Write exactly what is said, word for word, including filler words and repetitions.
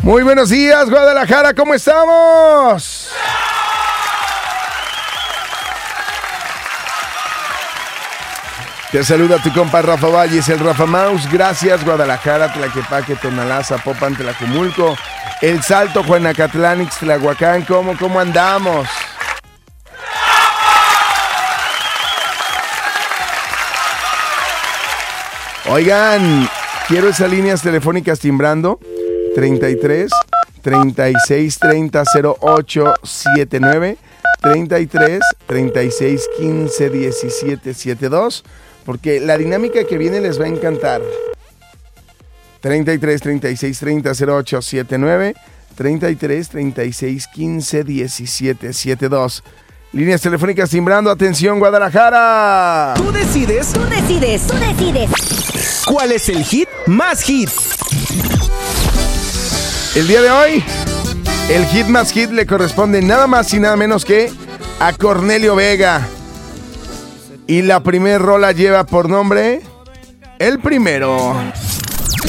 Muy buenos días, Guadalajara, ¿cómo estamos? Te saluda tu compa Rafa Valles, el Rafa Maus. Gracias, Guadalajara, Tlaquepaque, Tonalá, Zapopan, Tlacomulco, El Salto, Juanacatlán, Ixtlahuacán. ¿Cómo, cómo andamos? Oigan, quiero esas líneas telefónicas timbrando. treinta y tres, treinta y seis, treinta, cero ocho setenta y nueve, treinta y tres, treinta y seis, quince, diecisiete, setenta y dos, porque la dinámica que viene les va a encantar. treinta y tres, treinta y seis, treinta, cero ocho setenta y nueve, treinta y tres, treinta y seis, quince, diecisiete, setenta y dos. Líneas telefónicas timbrando, atención Guadalajara. Tú decides, tú decides, tú decides. ¿Cuál es el hit más hit? El día de hoy, el hit más hit le corresponde nada más y nada menos que a Cornelio Vega. Y la primer rola lleva por nombre El Primero.